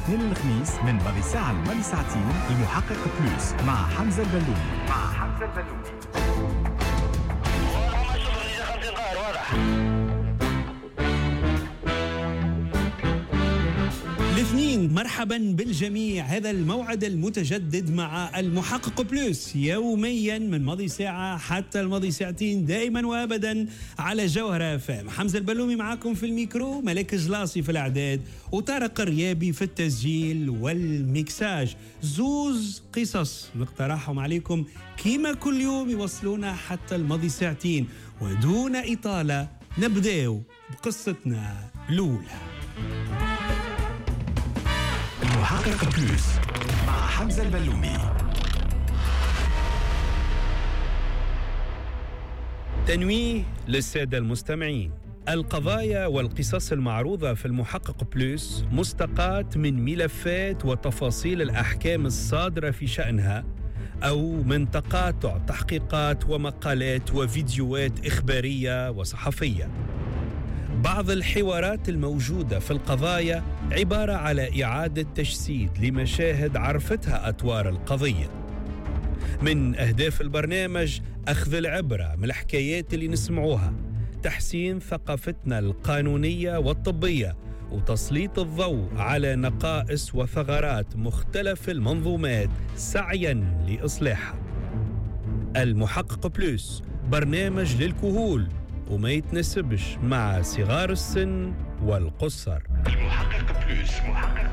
الاثنين والخميس من ماضي ساعة لماضي ساعتين المحقق بلوس مع حمزة البلومي. الاثنين مرحبا بالجميع. هذا الموعد المتجدد مع المحقق بلوس يوميا من ماضي ساعة حتى الماضي ساعتين دائما وابدا على جوهرة فام. حمزة البلومي معاكم في الميكرو، ملك جلاصي في الاعداد وطارق الريابي في التسجيل والميكساج. زوز قصص نقترحهم عليكم كيما كل يوم يوصلونا حتى الماضي ساعتين، ودون إطالة نبدأ بقصتنا الأولى. محقق بلوس مع حمزة البلومي. تنويه للسادة المستمعين: القضايا والقصص المعروضة في المحقق بلوس مستقاة من ملفات وتفاصيل الأحكام الصادرة في شأنها، أو من تقاطع تحقيقات ومقالات وفيديوهات إخبارية وصحفية. بعض الحوارات الموجودة في القضايا عبارة على إعادة تجسيد لمشاهد عرفتها أطوار القضية. من أهداف البرنامج أخذ العبرة من الحكايات اللي نسمعوها، تحسين ثقافتنا القانونية والطبية، وتسليط الضوء على نقائص وثغرات مختلف المنظومات سعياً لإصلاحها. المحقق بلوس برنامج للكهول وما يتناسبش مع صغار السن والقصر. المحقق بلوس.